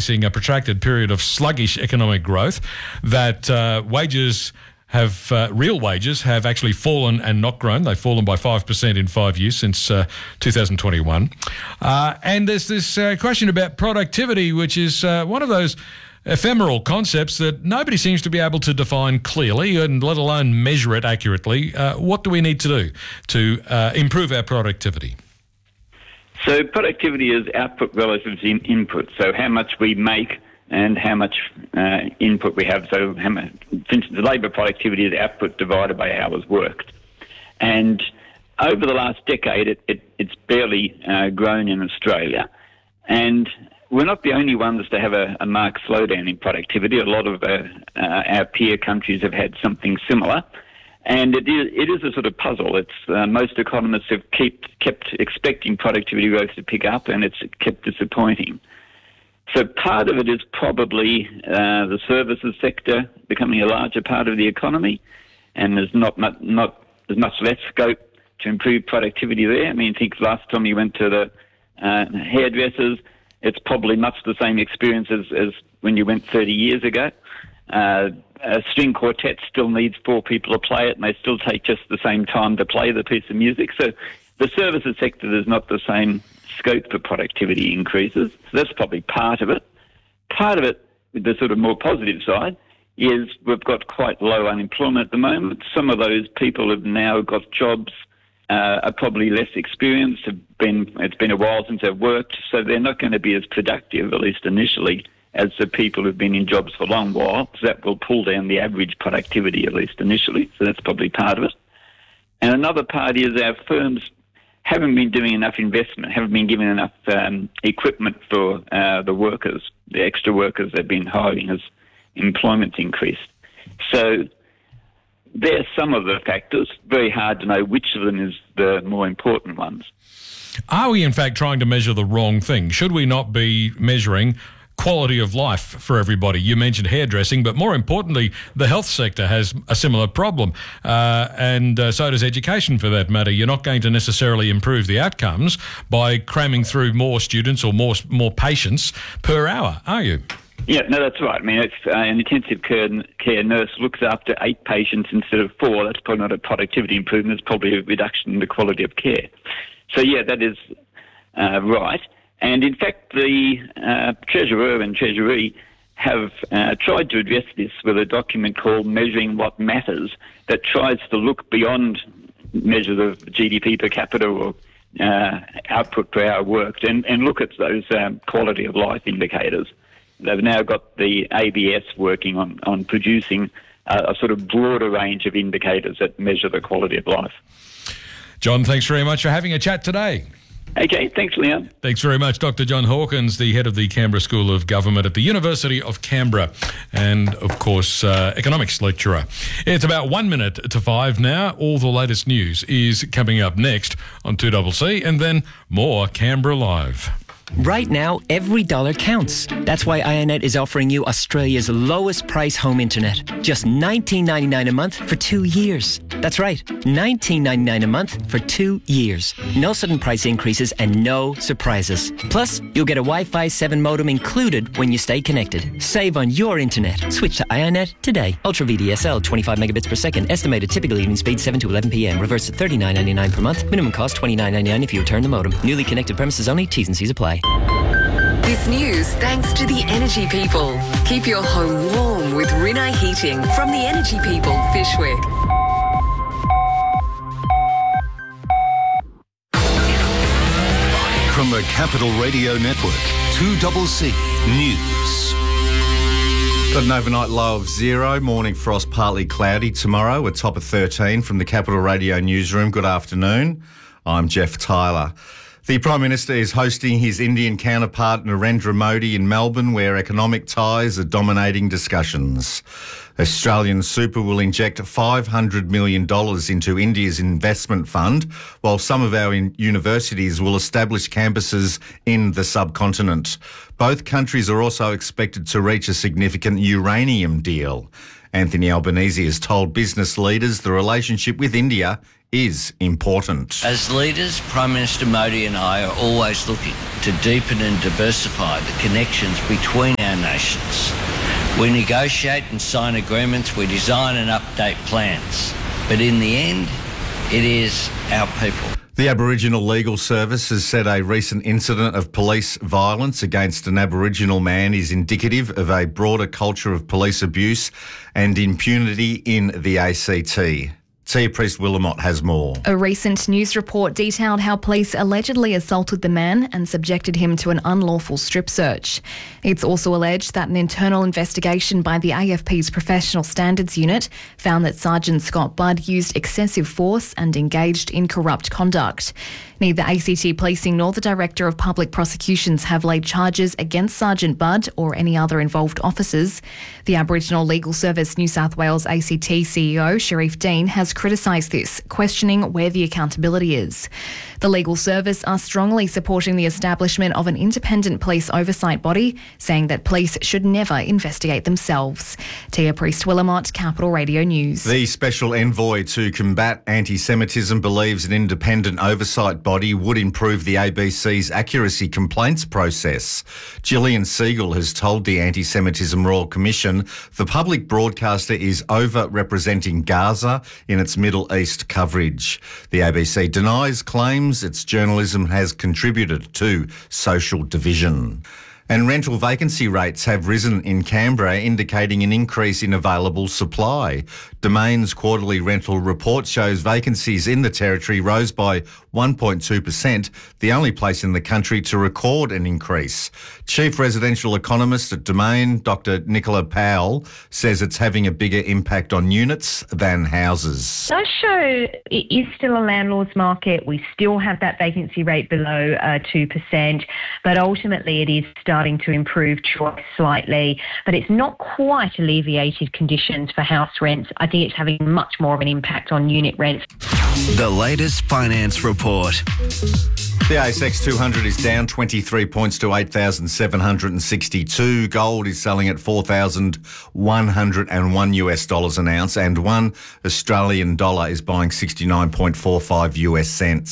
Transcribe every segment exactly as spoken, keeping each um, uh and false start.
experiencing a protracted period of sluggish economic growth, that uh, wages have, uh, real wages have actually fallen and not grown. They've fallen by five percent in five years since uh, two thousand twenty-one. Uh, and there's this uh, question about productivity, which is uh, one of those ephemeral concepts that nobody seems to be able to define clearly and let alone measure it accurately. Uh, what do we need to do to uh, improve our productivity? So productivity is output relative to input, so how much we make and how much uh, input we have. So how much, for instance, labour productivity is output divided by hours worked. And over the last decade, it, it, it's barely uh, grown in Australia. And we're not the only ones to have a, a marked slowdown in productivity. A lot of uh, uh, our peer countries have had something similar. And it is, it is a sort of puzzle. It's uh, most economists have kept, kept expecting productivity growth to pick up, and it's kept disappointing. So part of it is probably uh, the services sector becoming a larger part of the economy, and there's not much, not there's much less scope to improve productivity there. I mean, I think last time you went to the uh, hairdressers, it's probably much the same experience as, as when you went thirty years ago. Uh, a string quartet still needs four people to play it, and they still take just the same time to play the piece of music. So the services sector, there's not the same scope for productivity increases. So that's probably part of it. Part of it, the sort of more positive side, is we've got quite low unemployment at the moment. Some of those people have now got jobs, uh, are probably less experienced, have been, it's been a while since they've worked, so they're not going to be as productive, at least initially, as the people who've been in jobs for a long while. So that will pull down the average productivity, at least initially. So that's probably part of it. And another part is our firms haven't been doing enough investment, haven't been giving enough um, equipment for uh, the workers, the extra workers they've been hiring as employment's increased. So they're some of the factors. Very hard to know which of them is the more important ones. Are we in fact trying to measure the wrong thing? Should we not be measuring quality of life for everybody? You mentioned hairdressing, but more importantly, the health sector has a similar problem, uh, and uh, so does education for that matter. You're not going to necessarily improve the outcomes by cramming through more students or more more patients per hour, are you? Yeah, no, that's right. I mean, if uh, an intensive care, care nurse looks after eight patients instead of four, that's probably not a productivity improvement, it's probably a reduction in the quality of care. So, yeah, that is uh, right. And in fact, the uh, Treasurer and Treasury have uh, tried to address this with a document called Measuring What Matters that tries to look beyond measures of G D P per capita or uh, output per hour worked and, and look at those um, quality of life indicators. They've now got the A B S working on, on producing a, a sort of broader range of indicators that measure the quality of life. John, thanks very much for having a chat today. Okay, thanks, Leon. Thanks very much, Doctor John Hawkins, the head of the Canberra School of Government at the University of Canberra, and, of course, uh, economics lecturer. It's about one minute to five now. All the latest news is coming up next on two C C, and then more Canberra Live. Right now, every dollar counts. That's why iiNet is offering you Australia's lowest price home internet. Just nineteen ninety-nine a month for two years. That's right, nineteen ninety-nine a month for two years. No sudden price increases and no surprises. Plus, you'll get a Wi-Fi seven modem included when you stay connected. Save on your internet. Switch to iiNet today. Ultra V D S L, twenty-five megabits per second. Estimated typical evening speed seven to eleven p.m. Reverse at thirty-nine ninety-nine per month. Minimum cost twenty-nine ninety-nine if you return the modem. Newly connected premises only. T's and C's apply. This news thanks to the Energy People. Keep your home warm with Rinnai Heating from the Energy People, Fishwick. From the Capital Radio Network, two C C News. Got an overnight low of zero, morning frost partly cloudy tomorrow, a top of thirteen from the Capital Radio newsroom. Good afternoon. I'm Jeff Tyler. The Prime Minister is hosting his Indian counterpart Narendra Modi in Melbourne, where economic ties are dominating discussions. Australian Super will inject five hundred million dollars into India's investment fund, while some of our universities will establish campuses in the subcontinent. Both countries are also expected to reach a significant uranium deal. Anthony Albanese has told business leaders the relationship with India is important. As leaders, Prime Minister Modi and I are always looking to deepen and diversify the connections between our nations. We negotiate and sign agreements, we design and update plans. But in the end, it is our people. The Aboriginal Legal Service has said a recent incident of police violence against an Aboriginal man is indicative of a broader culture of police abuse and impunity in the A C T. Tia Priest-Willamott has more. A recent news report detailed how police allegedly assaulted the man and subjected him to an unlawful strip search. It's also alleged that an internal investigation by the A F P's Professional Standards Unit found that Sergeant Scott Budd used excessive force and engaged in corrupt conduct. Neither A C T Policing nor the Director of Public Prosecutions have laid charges against Sergeant Budd or any other involved officers. The Aboriginal Legal Service New South Wales A C T C E O, Sharif Dean, has criticised this, questioning where the accountability is. The Legal Service are strongly supporting the establishment of an independent police oversight body, saying that police should never investigate themselves. Tia Priest-Willamott, Capital Radio News. The Special Envoy to combat anti-Semitism believes an independent oversight body would improve the A B C's accuracy complaints process. Gillian Siegel has told the Anti-Semitism Royal Commission the public broadcaster is over-representing Gaza in its Middle East coverage. The A B C denies claims its journalism has contributed to social division. And rental vacancy rates have risen in Canberra, indicating an increase in available supply. Domain's quarterly rental report shows vacancies in the Territory rose by one point two percent, the only place in the country to record an increase. Chief residential economist at Domain, Doctor Nicola Powell, says it's having a bigger impact on units than houses. It does show it is still a landlord's market. We still have that vacancy rate below uh, two percent, but ultimately it is starting to improve choice slightly, but it's not quite alleviated conditions for house rents. I think it's having much more of an impact on unit rents. The latest finance report. The A S X two hundred is down twenty-three points to eight thousand seven hundred sixty-two. Gold is selling at four thousand one hundred one US dollars an ounce, and one Australian dollar is buying sixty-nine point four five US cents.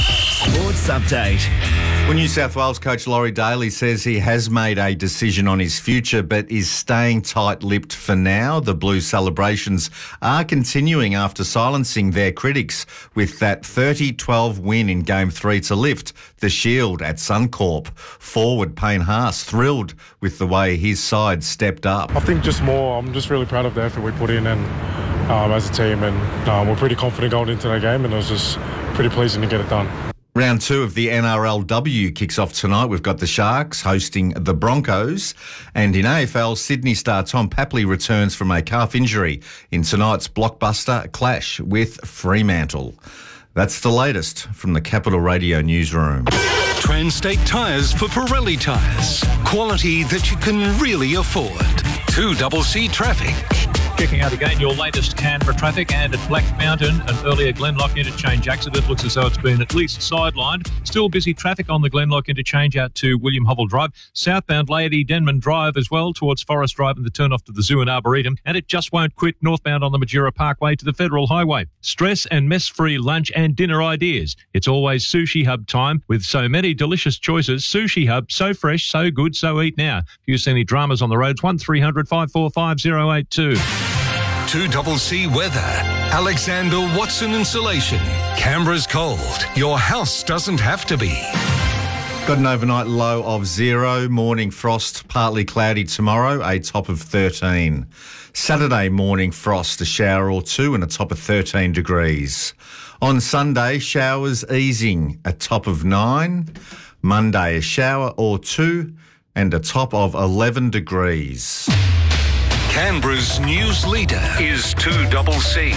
Sports update. Well, New South Wales coach Laurie Daly says he has made a decision on his future but is staying tight-lipped for now. The Blues celebrations are continuing after silencing their critics with that thirty twelve win in Game three to lift the Shield at Suncorp. Forward Payne Haas thrilled with the way his side stepped up. I think just more, I'm just really proud of the effort we put in and um, as a team, and um, we're pretty confident going into that game, and it was just pretty pleasing to get it done. Round two of the N R L W kicks off tonight. We've got the Sharks hosting the Broncos. And in A F L, Sydney star Tom Papley returns from a calf injury in tonight's blockbuster clash with Fremantle. That's the latest from the Capital Radio newsroom. Transtate Tyres for Pirelli tyres. Quality that you can really afford. two C C traffic. Checking out again your latest Canberra traffic, and at Black Mountain, an earlier Glenlock interchange accident looks as though it's been at least sidelined. Still busy traffic on the Glenlock interchange out to William Hovell Drive. Southbound Lady Denman Drive as well towards Forest Drive and the turn off to the Zoo and Arboretum. And it just won't quit northbound on the Majura Parkway to the Federal Highway. Stress and mess-free lunch and dinner ideas. It's always Sushi Hub time with so many delicious choices. Sushi Hub, so fresh, so good, so eat now. If you see any dramas on the roads, one three hundred five four five zero eight two. two C C weather. Alexander Watson Insulation. Canberra's cold. Your house doesn't have to be. Got an overnight low of zero. Morning frost, partly cloudy tomorrow, a top of thirteen. Saturday morning frost, a shower or two and a top of thirteen degrees. On Sunday, showers easing, a top of nine. Monday, a shower or two and a top of eleven degrees. Canberra's news leader is two C C.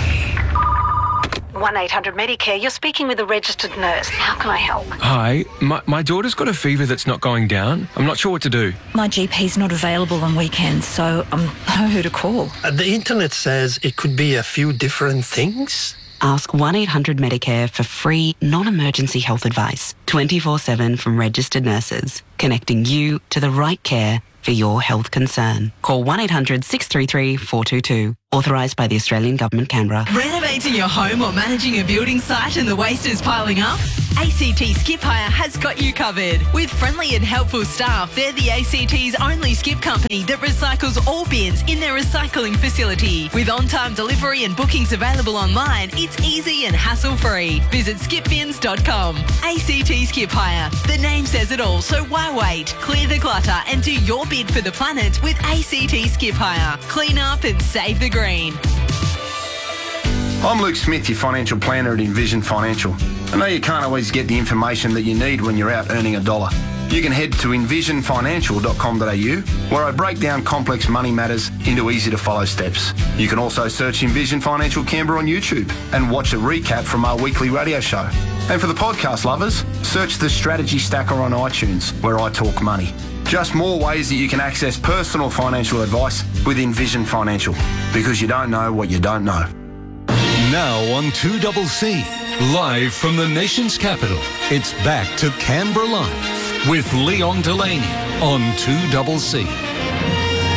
one eight hundred Medicare, you're speaking with a registered nurse. How can I help? Hi, my, my daughter's got a fever that's not going down. I'm not sure what to do. My G P's not available on weekends, so I um, don't know who to call. Uh, the internet says it could be a few different things. Ask one eight hundred Medicare for free, non-emergency health advice. twenty-four seven from registered nurses, connecting you to the right care for your health concern. Call one eight hundred six three three four two two. Authorised by the Australian Government, Canberra. Renovating your home or managing a building site and the waste is piling up? A C T Skip Hire has got you covered. With friendly and helpful staff, they're the A C T's only skip company that recycles all bins in their recycling facility. With on-time delivery and bookings available online, it's easy and hassle-free. Visit skip bins dot com. A C T Skip Hire. The name says it all, so why wait? Clear the clutter and do your bid for the planet with A C T Skip Hire. Clean up and save the green. I'm Luke Smith, your financial planner at Envision Financial. I know you can't always get the information that you need when you're out earning a dollar. You can head to envision financial dot com dot a u, where I break down complex money matters into easy-to-follow steps. You can also search Envision Financial Canberra on YouTube and watch a recap from our weekly radio show. And for the podcast lovers, search the Strategy Stacker on iTunes, where I talk money. Just more ways that you can access personal financial advice with Envision Financial, because you don't know what you don't know. Now on two C C, live from the nation's capital, it's back to Canberra Live with Leon Delaney on two C C.